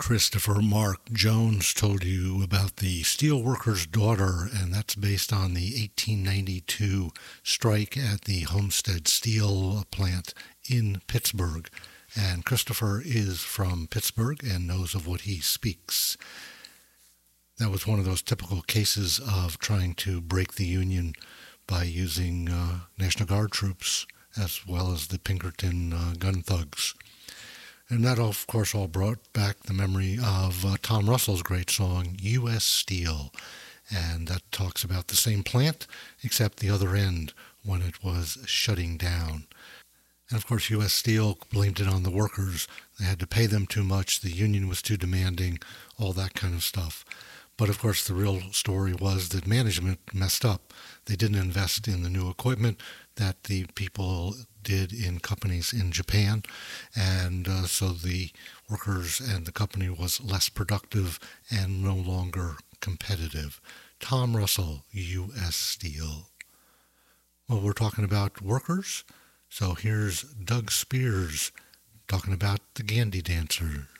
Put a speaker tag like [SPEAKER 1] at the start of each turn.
[SPEAKER 1] Christopher Mark Jones told you about the Steelworkers' Daughter, and that's based on the 1892 strike at the Homestead Steel plant in Pittsburgh. And Christopher is from Pittsburgh and knows of what he speaks. That was one of those typical cases of trying to break the Union by using National Guard troops as well as the Pinkerton gun thugs. And that, of course, all brought back the memory of Tom Russell's great song, U.S. Steel. And that talks about the same plant, except the other end, when it was shutting down. And, of course, U.S. Steel blamed it on the workers. They had to pay them too much. The union was too demanding, all that kind of stuff. But, of course, the real story was that management messed up. They didn't invest in the new equipment that the people did in companies in Japan, and so the workers and the company was less productive and no longer competitive. Tom Russell, U.S. Steel. Well, we're talking about workers, so here's Doug Spears talking about the Gandy Dancers.